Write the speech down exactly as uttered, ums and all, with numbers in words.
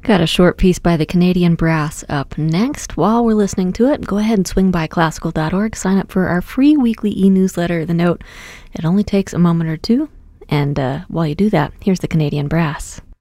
Got a short piece by the Canadian Brass up next. While we're listening to it, go ahead and swing by classical dot org. Sign up for our free weekly e-newsletter, The Note. It only takes a moment or two. And uh, while you do that, here's the Canadian Brass.